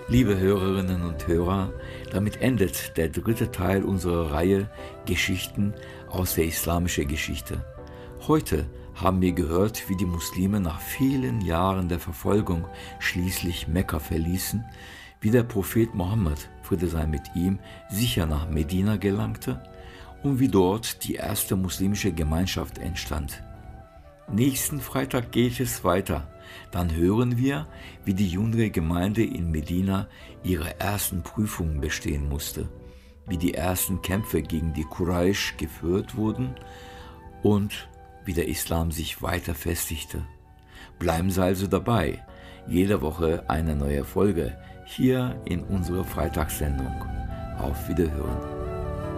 Liebe Hörerinnen und Hörer, damit endet der dritte Teil unserer Reihe Geschichten aus der islamischen Geschichte. Heute haben wir gehört, wie die Muslime nach vielen Jahren der Verfolgung schließlich Mekka verließen, wie der Prophet Mohammed, Friede sei mit ihm, sicher nach Medina gelangte und wie dort die erste muslimische Gemeinschaft entstand. Nächsten Freitag geht es weiter. Dann hören wir, wie die jüngere Gemeinde in Medina ihre ersten Prüfungen bestehen musste, wie die ersten Kämpfe gegen die Quraysh geführt wurden und wie der Islam sich weiter festigte. Bleiben Sie also dabei. Jede Woche eine neue Folge hier in unserer Freitagssendung. Auf Wiederhören.